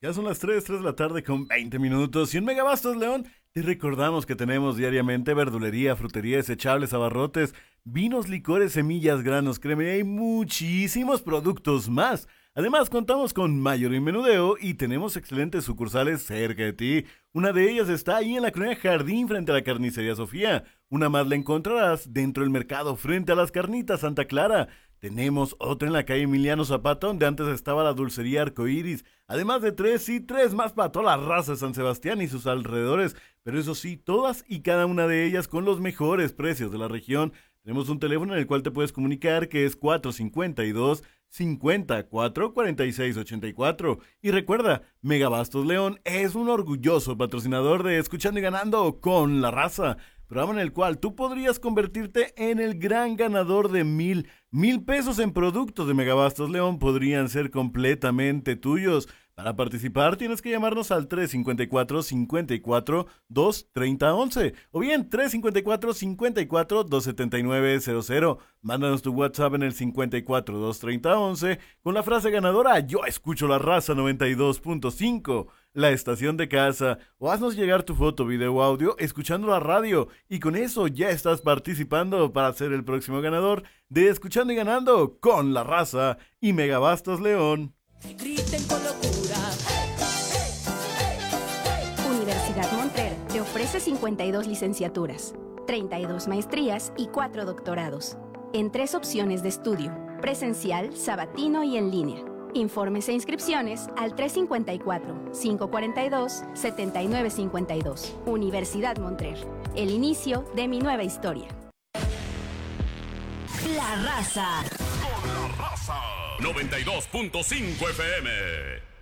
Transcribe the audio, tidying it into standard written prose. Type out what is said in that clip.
Ya son las 3 de la tarde con 20 minutos y en Megabastos León te recordamos que tenemos diariamente verdulería, frutería, desechables, abarrotes, vinos, licores, semillas, granos, crema y muchísimos productos más. Además contamos con mayor y menudeo y tenemos excelentes sucursales cerca de ti. Una de ellas está ahí en la colonia Jardín frente a la carnicería Sofía. Una más la encontrarás dentro del mercado frente a las carnitas Santa Clara. Tenemos otra en la calle Emiliano Zapata, donde antes estaba la dulcería Arcoíris. Además de tres más para toda la raza de San Sebastián y sus alrededores. Pero eso sí, todas y cada una de ellas con los mejores precios de la región. Tenemos un teléfono en el cual te puedes comunicar que es 452-54-4684. Y recuerda, Megabastos León es un orgulloso patrocinador de Escuchando y Ganando con la Raza, programa en el cual tú podrías convertirte en el gran ganador de mil pesos en productos de Megabastos León podrían ser completamente tuyos. Para participar tienes que llamarnos al 354-54-230-11 o bien 354-54-279-00. Mándanos tu WhatsApp en el 54-230-11 con la frase ganadora Yo escucho la Raza 92.5, la estación de casa, o haznos llegar tu foto, video o audio escuchando la radio y con eso ya estás participando para ser el próximo ganador de Escuchando y Ganando con la Raza y Megabastos León. Griten con locura. Universidad Montrer te ofrece 52 licenciaturas, 32 maestrías y 4 doctorados, en 3 opciones de estudio, presencial, sabatino y en línea. Informes e inscripciones al 354-542-7952. Universidad Montrer, el inicio de mi nueva historia. La Raza. Con la Raza 92.5 FM.